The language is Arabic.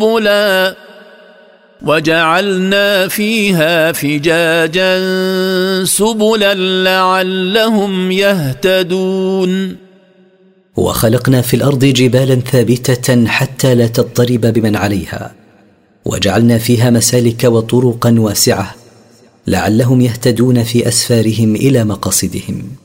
سبلا وجعلنا فيها فجاجا سبلا لعلهم يهتدون. وخلقنا في الأرض جبالا ثابتة حتى لا تضطرب بمن عليها، وجعلنا فيها مسالك وطرقا واسعة لعلهم يهتدون في أسفارهم إلى مقاصدهم.